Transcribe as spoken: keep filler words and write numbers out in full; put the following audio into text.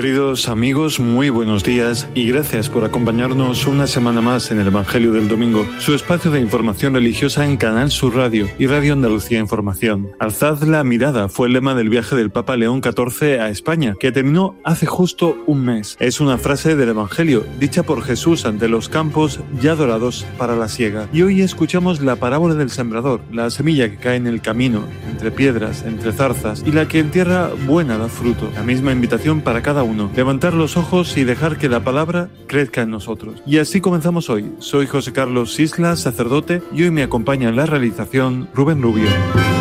Queridos amigos, muy buenos días y gracias por acompañarnos una semana más en el Evangelio del Domingo, su espacio de información religiosa en Canal Sur Radio y Radio Andalucía Información. Alzad la mirada fue el lema del viaje del Papa León catorce a España, que terminó hace justo un mes. Es una frase del Evangelio, dicha por Jesús ante los campos ya dorados para la siega. Y hoy escuchamos la parábola del sembrador, la semilla que cae en el camino, entre piedras, entre zarzas, y la que en tierra buena da fruto. La misma invitación para cada uno, levantar los ojos y dejar que la palabra crezca en nosotros. Y así comenzamos hoy. Soy José Carlos Isla, sacerdote, y hoy me acompaña en la realización Rubén Rubio.